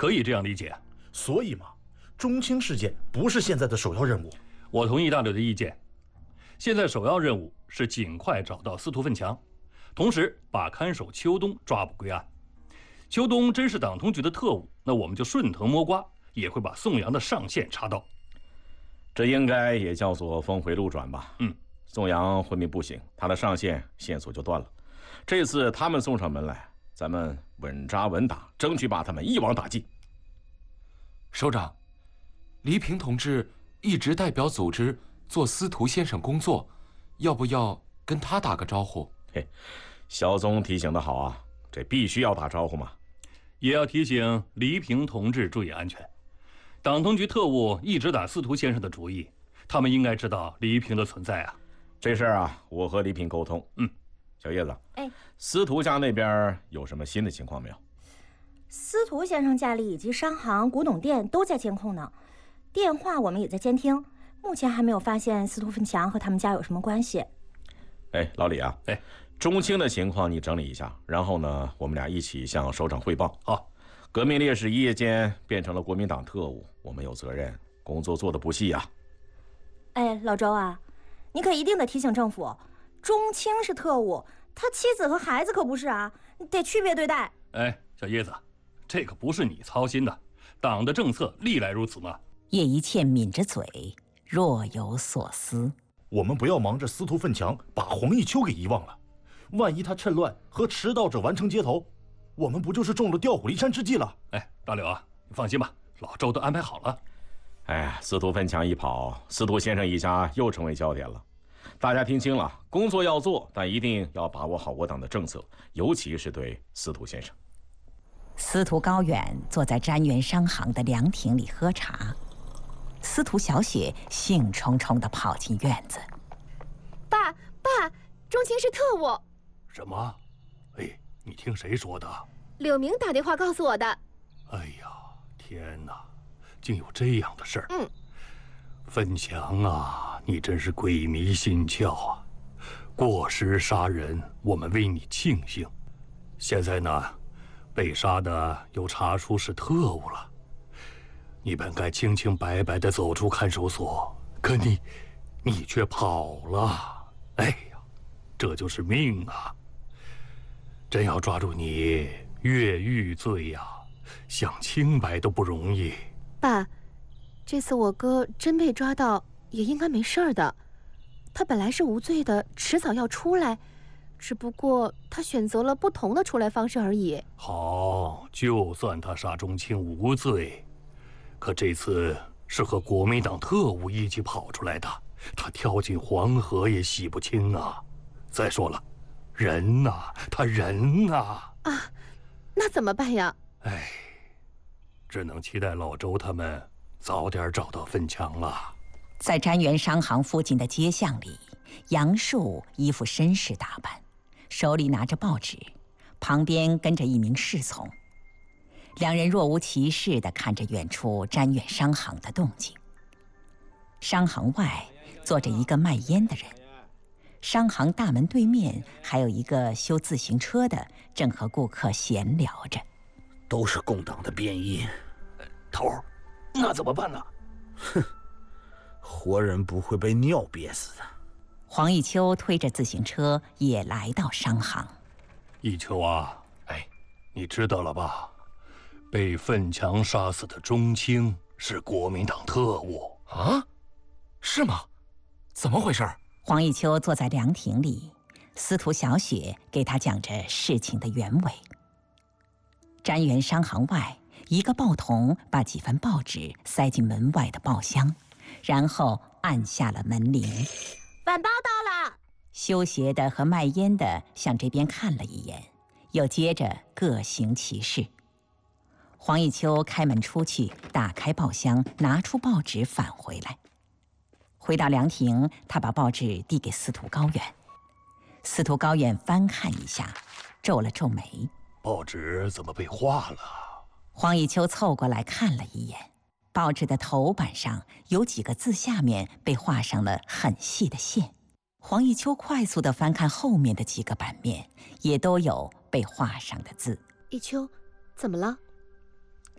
可以这样理解。 所以嘛，中青事件不是现在的首要任务。 我同意大柳的意见。现在首要任务是尽快找到司徒奋强，同时把看守邱东抓捕归案。邱东真是党通局的特务，那我们就顺藤摸瓜，也会把宋阳的上线查到。 这应该也叫做峰回路转吧。宋阳昏迷不醒，他的上线线索就断了。这次他们送上门来，咱们稳扎稳打，争取把他们一网打尽。 首长，黎平同志一直代表组织做司徒先生工作，要不要跟他打个招呼？ 嘿，小宗提醒得好啊，这必须要打招呼嘛。 也要提醒黎平同志注意安全。党通局特务一直打司徒先生的主意，他们应该知道黎平的存在啊。 这事儿啊，我和黎平沟通。小叶子，司徒家那边有什么新的情况没有？ 司徒先生家里以及商行、古董店都在监控呢，电话我们也在监听，目前还没有发现司徒奋强和他们家有什么关系。 老李啊，中青的情况你整理一下，然后呢，我们俩一起向首长汇报。 好， 革命烈士一夜间变成了国民党特务，我们有责任，工作做得不细啊。 老周啊，你可一定得提醒政府，中青是特务，他妻子和孩子可不是啊，得区别对待。 小叶子，这可不是你操心的，党的政策历来如此嘛。 叶一茜抿着嘴，若有所思。 我们不要忙着司徒奋强把黄一秋给遗忘了，万一他趁乱和持刀者完成接头，我们不就是中了调虎离山之计了？ 大柳啊，你放心吧，老周都安排好了。 司徒奋强一跑，司徒先生一家又成为焦点了。大家听清了，工作要做，但一定要把握好我党的政策，尤其是对司徒先生。 司徒高远坐在瞻元商行的凉亭里喝茶，司徒小雪兴冲冲地跑进院子。 爸，中青是特务。 什么？你听谁说的？ 柳明打电话告诉我的。 天哪，竟有这样的事儿！奋强啊，你真是鬼迷心窍啊！过失杀人，我们为你庆幸。现在呢，被杀的又查出是特务了。你本该清清白白地走出看守所，可你却跑了。这就是命啊！真要抓住你，越狱罪呀，想清白都不容易。 爸，这次我哥真被抓到，也应该没事儿的。他本来是无罪的，迟早要出来，只不过他选择了不同的出来方式而已。 好，就算他杀中青无罪，可这次是和国民党特务一起跑出来的，他跳进黄河也洗不清啊！再说了，人呐，他人呐！ 那怎么办呀？ 只能期待老周他们早点找到奋强了。 在瞻元商行附近的街巷里，杨树一副绅士打扮，手里拿着报纸，旁边跟着一名侍从。两人若无其事地看着远处瞻元商行的动静。商行外坐着一个卖烟的人，商行大门对面还有一个修自行车的，正和顾客闲聊着。 都是共党的便衣。 头儿，那怎么办呢？ 活人不会被尿憋死的。 黄一秋推着自行车也来到商行。 一秋啊，你知道了吧？被奋强杀死的中青是国民党特务啊？是吗？怎么回事？ 黄一秋坐在凉亭里，司徒小雪给他讲着事情的原委。瞻元商行外，一个报童把几份报纸塞进门外的报箱，然后按下了门铃。 晚报到了。 修鞋的和卖烟的向这边看了一眼，又接着各行其事。黄一秋开门出去，打开报箱，拿出报纸返回来。回到凉亭，他把报纸递给司徒高远。司徒高远翻看一下，皱了皱眉。 报纸怎么被划了？ 黄一秋凑过来看了一眼，报纸的头版上有几个字，下面被画上了很细的线。黄一秋快速地翻看后面的几个版面，也都有被画上的字。 一秋，怎么了？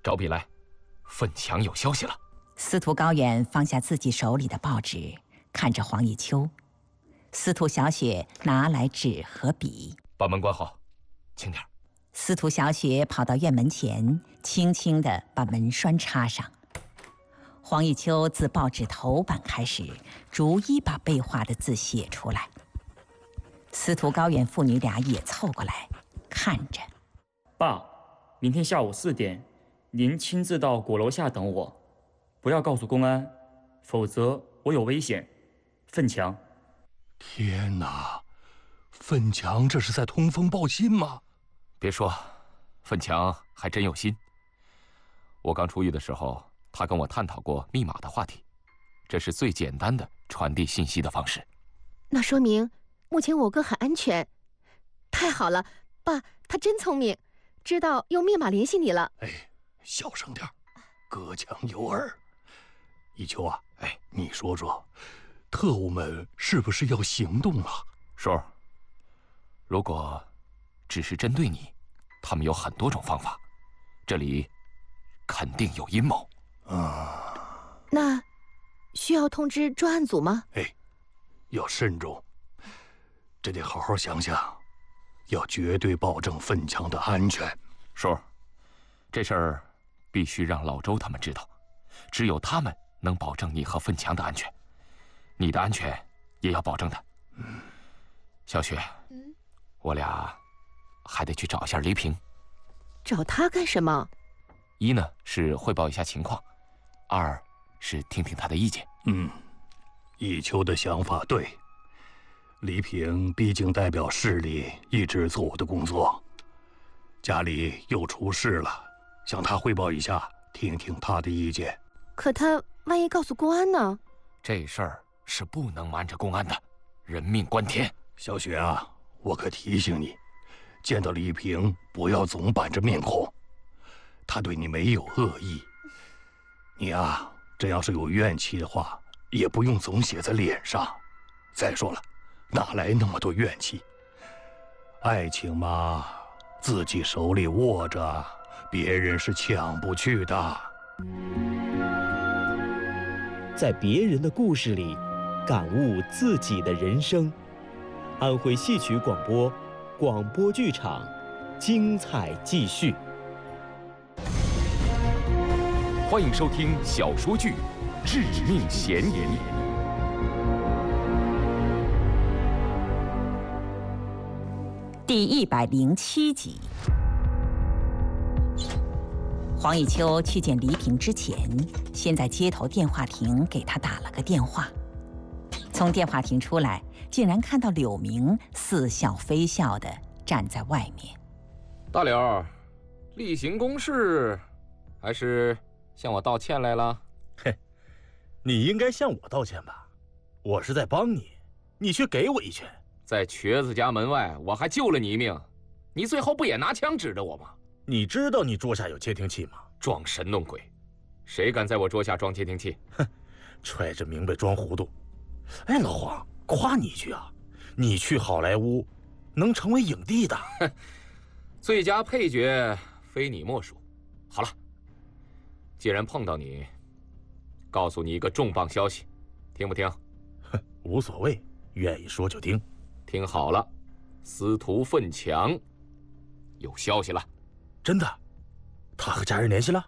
找笔来，奋强有消息了。 司徒高远放下自己手里的报纸，看着黄一秋。司徒小雪拿来纸和笔， 把门关好，轻点。 司徒小雪跑到院门前，轻轻地把门栓插上。黄一秋自报纸头版开始，逐一把被画的字写出来。司徒高远父女俩也凑过来，看着。 爸，明天下午4点，您亲自到鼓楼下等我，不要告诉公安，否则我有危险。奋强。 天哪，奋强这是在通风报信吗？ 别说，奋强还真有心。我刚出狱的时候，他跟我探讨过密码的话题，这是最简单的传递信息的方式。 那说明目前我哥很安全。太好了，爸，他真聪明，知道用密码联系你了。 哎，小声点，隔墙有耳。一秋啊，哎，你说说，特务们是不是要行动了？ 叔，如果只是针对你，他们有很多种方法，这里肯定有阴谋。 那需要通知专案组吗？ 哎，要慎重，这得好好想想，要绝对保证奋强的安全。 叔，这事儿必须让老周他们知道，只有他们能保证你和奋强的安全，你的安全也要保证的。小雪，我俩还得去找一下黎平。 找他干什么？ 一呢是汇报一下情况，二是听听他的意见。 一秋的想法对，黎平毕竟代表市里一直做我的工作，家里又出事了，向他汇报一下，听听他的意见。 可他万一告诉公安呢？ 这事儿是不能瞒着公安的，人命关天。 小雪啊，我可提醒你，见到黎平不要总板着面孔，他对你没有恶意。你啊，真要是有怨气的话，也不用总写在脸上。再说了，哪来那么多怨气？爱情嘛，自己手里握着，别人是抢不去的。 在别人的故事里，感悟自己的人生。安徽戏曲广播，广播剧场，精彩继续。 欢迎收听小说剧《致命嫌疑》 第107集。黄一秋去见黎平之前，先在街头电话亭给他打了个电话。从电话亭出来，竟然看到柳明似笑非笑地站在外面。 大柳，例行公事，还是向我道歉来了？ 嘿，你应该向我道歉吧？我是在帮你，你却给我一拳。 在瘸子家门外，我还救了你一命，你最后不也拿枪指着我吗？ 你知道你桌下有窃听器吗？ 装神弄鬼，谁敢在我桌下装窃听器？ 哼，揣着明白装糊涂。哎，老黄，夸你一句啊，你去好莱坞能成为影帝的。 最佳配角非你莫属。好了，既然碰到你，告诉你一个重磅消息，听不听？ 无所谓，愿意说就听。 听好了，司徒奋强有消息了。 真的？他和家人联系了？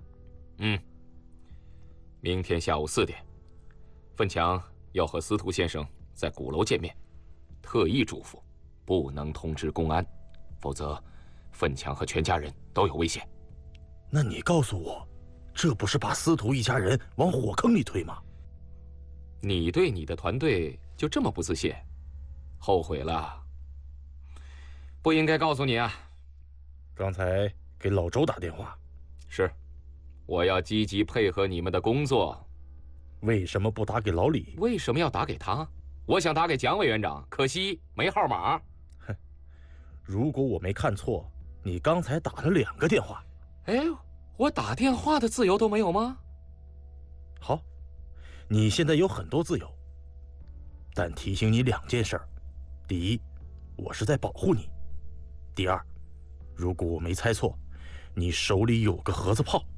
明天下午4点，奋强要和司徒先生在鼓楼见面，特意嘱咐不能通知公安，否则奋强和全家人都有危险。 那你告诉我，这不是把司徒一家人往火坑里推吗？ 你对你的团队就这么不自信？后悔了？不应该告诉你啊。 刚才给老周打电话。 是，我要积极配合你们的工作。 为什么不打给老李？ 为什么要打给他？我想打给蒋委员长，可惜没号码。 哼，如果我没看错，你刚才打了2个电话。 哎，我打电话的自由都没有吗？ 好，你现在有很多自由，但提醒你2件事儿：第一，我是在保护你；第二，如果我没猜错，你手里有个盒子炮。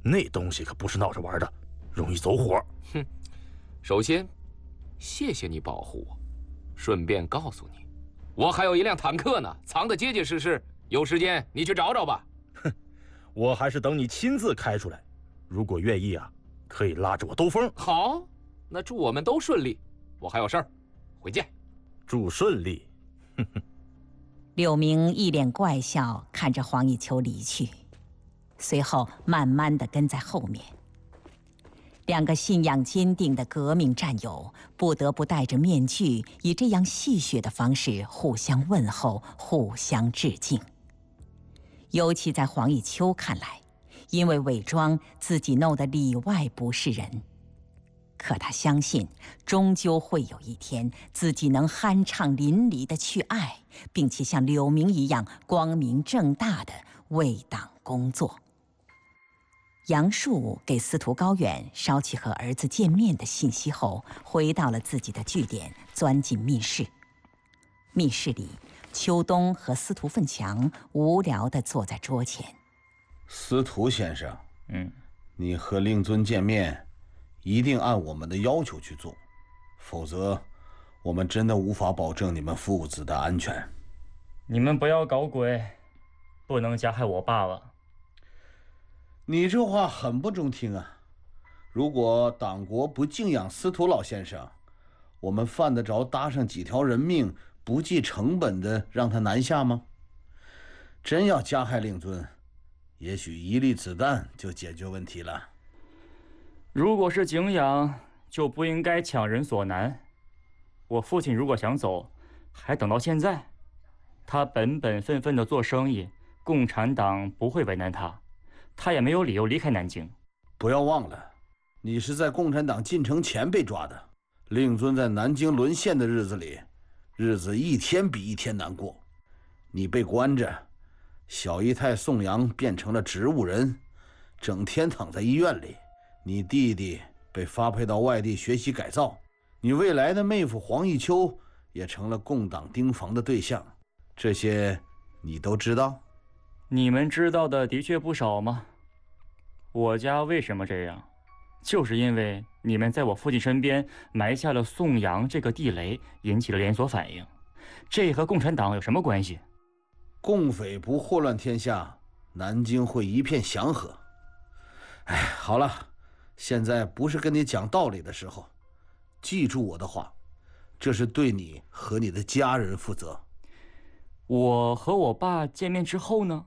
那东西可不是闹着玩的，容易走火。 哼，首先，谢谢你保护我，顺便告诉你，我还有一辆坦克呢，藏得结结实实。有时间你去找找吧。 哼，我还是等你亲自开出来。如果愿意啊，可以拉着我兜风。 好，那祝我们都顺利。我还有事儿，回见。 祝顺利。哼哼。 柳明一脸怪笑看着黄一秋离去，随后慢慢地跟在后面。两个信仰坚定的革命战友不得不戴着面具，以这样戏谑的方式互相问候，互相致敬。尤其在黄一秋看来，因为伪装，自己弄得里外不是人。可他相信，终究会有一天，自己能酣畅淋漓地去爱，并且像柳明一样光明正大地为党工作。杨树给司徒高远捎去和儿子见面的信息后，回到了自己的据点，钻进密室。密室里，秋冬和司徒奋强无聊地坐在桌前。 司徒先生，你和令尊见面，一定按我们的要求去做，否则我们真的无法保证你们父子的安全。 你们不要搞鬼，不能加害我爸了。 你这话很不中听啊！如果党国不敬仰司徒老先生，我们犯得着搭上几条人命，不计成本的让他南下吗？真要加害令尊，也许一粒子弹就解决问题了。 如果是敬仰，就不应该强人所难。我父亲如果想走，还等到现在。他本本分分的做生意，共产党不会为难他，他也没有理由离开南京。 不要忘了，你是在共产党进城前被抓的。令尊在南京沦陷的日子里，日子一天比一天难过。你被关着，小姨太宋阳变成了植物人，整天躺在医院里。你弟弟被发配到外地学习改造，你未来的妹夫黄一秋也成了共党盯防的对象。这些你都知道？ 你们知道的的确不少吗？我家为什么这样，就是因为你们在我父亲身边埋下了宋阳这个地雷，引起了连锁反应。这和共产党有什么关系？ 共匪不祸乱天下，南京会一片祥和。哎，好了，现在不是跟你讲道理的时候，记住我的话，这是对你和你的家人负责。 我和我爸见面之后呢？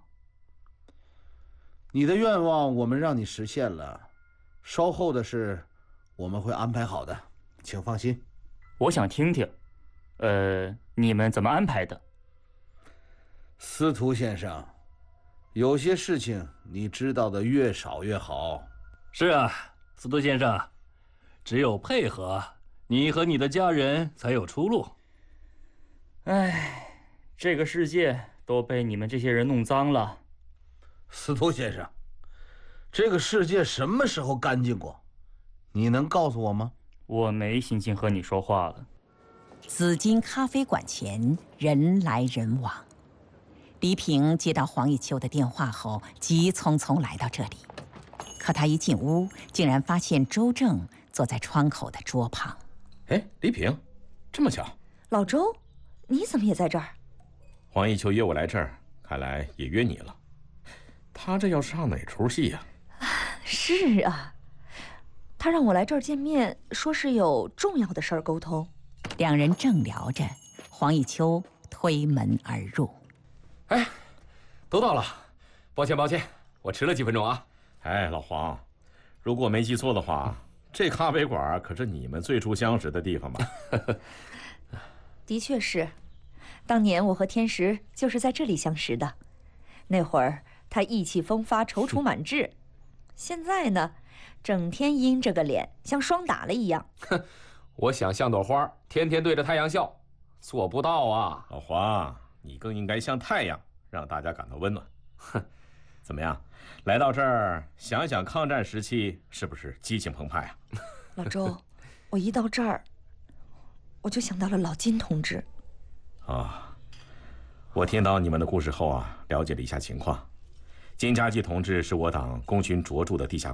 你的愿望我们让你实现了，稍后的事我们会安排好的，请放心。 我想听听，你们怎么安排的？ 司徒先生，有些事情你知道的越少越好。 是啊，司徒先生，只有配合，你和你的家人才有出路。 唉，这个世界都被你们这些人弄脏了。 司徒先生，这个世界什么时候干净过？你能告诉我吗？ 我没心情和你说话了。 紫金咖啡馆前人来人往。黎平接到黄一秋的电话后，急匆匆来到这里。可他一进屋，竟然发现周正坐在窗口的桌旁。 哎，黎平，这么巧！ 老周，你怎么也在这儿？ 黄一秋约我来这儿，看来也约你了。他这要上哪出戏呀？ 是啊，他让我来这儿见面，说是有重要的事儿沟通。 两人正聊着，黄一秋推门而入。 哎，都到了，抱歉，我迟了几分钟啊。 哎，老黄，如果没记错的话，这咖啡馆可是你们最初相识的地方吧？ 的确是，当年我和天石就是在这里相识的。那会儿他意气风发，踌躇满志，现在呢，整天阴着个脸，像霜打了一样。 哼，我想像朵花，天天对着太阳笑，做不到啊。 老黄，你更应该像太阳，让大家感到温暖。哼，怎么样？来到这儿，想想抗战时期，是不是激情澎湃啊？ 老周，我一到这儿，我就想到了老金同志。 啊，我听到你们的故事后啊，了解了一下情况。金家骥同志是我党功勋卓著的地下